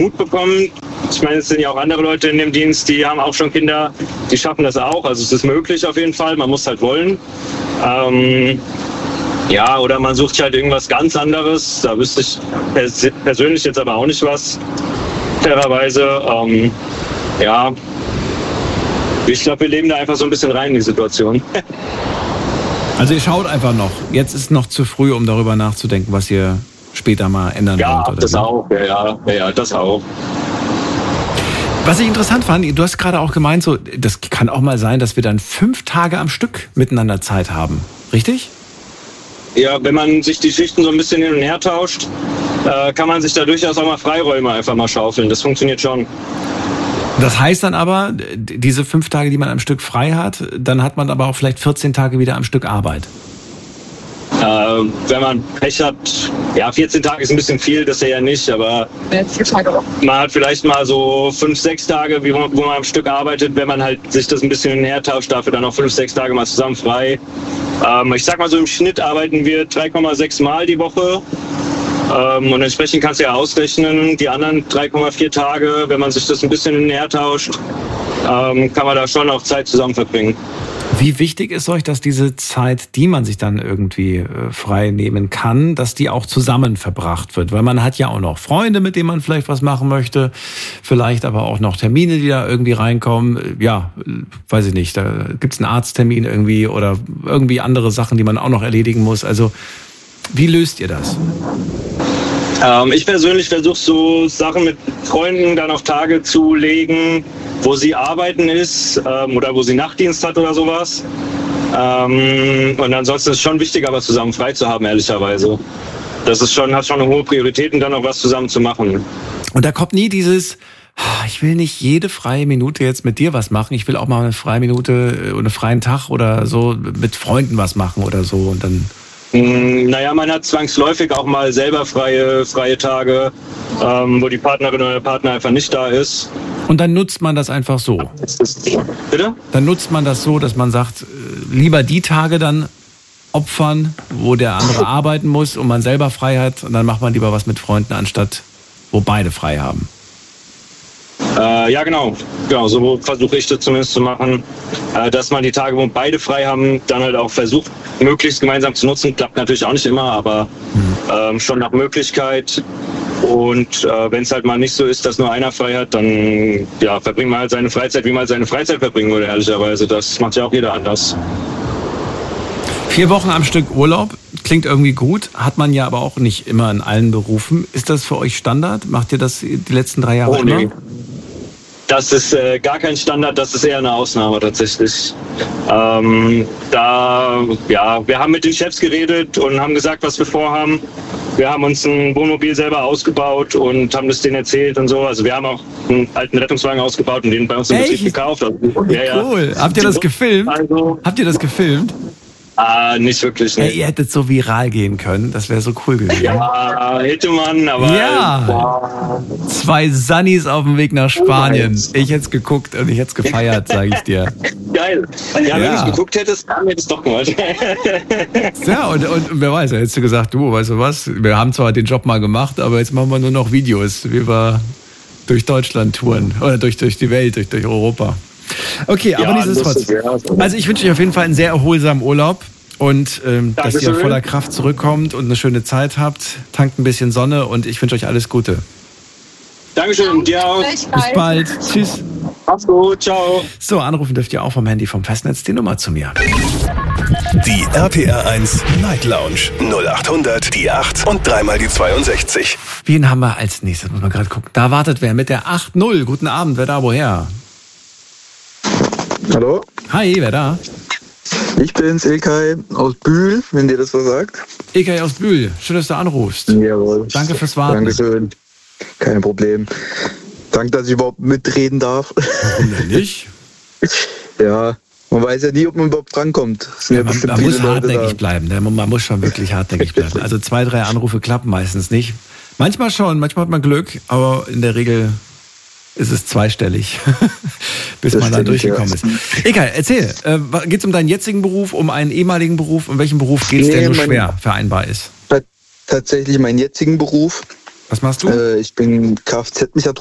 Mut bekommen. Ich meine, es sind ja auch andere Leute in dem Dienst, die haben auch schon Kinder, die schaffen das auch. Also es ist möglich auf jeden Fall, man muss halt wollen. Ja, oder man sucht halt irgendwas ganz anderes. Da wüsste ich persönlich jetzt aber auch nicht was, fairerweise. Ja, ich glaube, wir leben da einfach so ein bisschen rein in die Situation. Also ihr schaut einfach noch. Jetzt ist noch zu früh, um darüber nachzudenken, was ihr später mal ändern wollt. Ja, oder das so. auch. Ja, das auch. Was ich interessant fand, du hast gerade auch gemeint, so, das kann auch mal sein, dass wir dann 5 Tage am Stück miteinander Zeit haben. Richtig? Ja, wenn man sich die Schichten so ein bisschen hin und her tauscht, kann man sich da durchaus auch mal Freiräume einfach mal schaufeln. Das funktioniert schon. Das heißt dann aber, diese 5 Tage, die man am Stück frei hat, dann hat man aber auch vielleicht 14 Tage wieder am Stück Arbeit. Wenn man Pech hat, ja, 14 Tage ist ein bisschen viel, das ja nicht, aber man hat vielleicht mal so 5, 6 Tage, wo man am Stück arbeitet, wenn man halt sich das ein bisschen hin und her tauscht, dafür dann auch 5, 6 Tage mal zusammen frei. Ich sag mal so, im Schnitt arbeiten wir 3,6 Mal die Woche. Und entsprechend kannst du ja ausrechnen, die anderen 3,4 Tage, wenn man sich das ein bisschen hin und her tauscht, kann man da schon auch Zeit zusammen verbringen. Wie wichtig ist euch, dass diese Zeit, die man sich dann irgendwie frei nehmen kann, dass die auch zusammen verbracht wird? Weil man hat ja auch noch Freunde, mit denen man vielleicht was machen möchte, vielleicht aber auch noch Termine, die da irgendwie reinkommen. Ja, weiß ich nicht, da gibt's einen Arzttermin irgendwie oder irgendwie andere Sachen, die man auch noch erledigen muss. Also wie löst ihr das? Ich persönlich versuche so Sachen mit Freunden dann auf Tage zu legen, wo sie arbeiten ist oder wo sie Nachtdienst hat oder sowas. Und ansonsten ist es schon wichtig, aber zusammen frei zu haben, ehrlicherweise. Das ist schon, hat schon eine hohe Priorität und dann noch was zusammen zu machen. Und da kommt nie dieses, ich will nicht jede freie Minute jetzt mit dir was machen, ich will auch mal eine freie Minute oder einen freien Tag oder so mit Freunden was machen oder so und dann... Naja, man hat zwangsläufig auch mal selber freie Tage, wo die Partnerin oder der Partner einfach nicht da ist. Und dann nutzt man das einfach so? Bitte? Dann nutzt man das so, dass man sagt, lieber die Tage dann opfern, wo der andere arbeiten muss und man selber frei hat und dann macht man lieber was mit Freunden, anstatt wo beide frei haben. Ja, genau, so versuche ich das zumindest zu machen, dass man die Tage, wo beide frei haben, dann halt auch versucht, möglichst gemeinsam zu nutzen. Klappt natürlich auch nicht immer, aber schon nach Möglichkeit. Und wenn es halt mal nicht so ist, dass nur einer frei hat, dann ja, verbringt man halt seine Freizeit, wie man halt seine Freizeit verbringen würde, ehrlicherweise. Das macht ja auch jeder anders. 4 Wochen am Stück Urlaub, klingt irgendwie gut, hat man ja aber auch nicht immer in allen Berufen. Ist das für euch Standard? Macht ihr das die letzten 3 Jahre immer? Nee. Das ist gar kein Standard, das ist eher eine Ausnahme tatsächlich. Wir haben mit den Chefs geredet und haben gesagt, was wir vorhaben. Wir haben uns ein Wohnmobil selber ausgebaut und haben das denen erzählt und so. Also wir haben auch einen alten Rettungswagen ausgebaut und den bei uns im Betrieb gekauft. Also, cool. Habt ihr das gefilmt? Habt ihr das gefilmt? Nicht wirklich. Ne. Hey, ihr hättet so viral gehen können, das wäre so cool gewesen. Ja, hätte man, aber... Ja, 2 Sunnies auf dem Weg nach Spanien. Ich hätte es geguckt und ich hätte es gefeiert, sage ich dir. Geil. Ja, wenn ich geguckt hättest, dann hätte ich es doch gemacht. Ja, und wer weiß, hättest du gesagt, du, weißt du was, wir haben zwar den Job mal gemacht, aber jetzt machen wir nur noch Videos, wie wir durch Deutschland touren oder durch die Welt, durch Europa. Okay, aber nichtsdestotrotz. Also ich wünsche euch auf jeden Fall einen sehr erholsamen Urlaub und dass ihr voller Kraft zurückkommt und eine schöne Zeit habt. Tankt ein bisschen Sonne und ich wünsche euch alles Gute. Dankeschön, dir auch. Bis bald. Tschüss. Mach's gut, ciao. So, anrufen dürft ihr auch vom Handy vom Festnetz die Nummer zu mir. Die RPR 1 Night Lounge 0800 die 8 und 3 die 62. Wen haben wir als nächstes? Muss man gerade gucken. Da wartet wer mit der 8-0. Guten Abend, wer da, woher? Hallo? Hi, wer da? Ich bin's, Ilkay aus Bühl, wenn dir das was sagt. Ilkay aus Bühl, schön, dass du anrufst. Jawohl. Danke fürs Warten. Dankeschön. Kein Problem. Danke, dass ich überhaupt mitreden darf. Warum denn nicht? Ja, man weiß ja nie, ob man überhaupt drankommt. Ja, man muss hartnäckig bleiben. Man muss schon wirklich hartnäckig bleiben. Also 2, 3 Anrufe klappen meistens nicht. Manchmal schon, manchmal hat man Glück, aber in der Regel ist es zweistellig, bis man da durchgekommen ist. Egal, erzähl, geht es um deinen jetzigen Beruf, um einen ehemaligen Beruf? Um welchen Beruf geht es, der nur schwer vereinbar ist? Tatsächlich meinen jetzigen Beruf. Was machst du? Ich bin Kfz-Mechatroniker.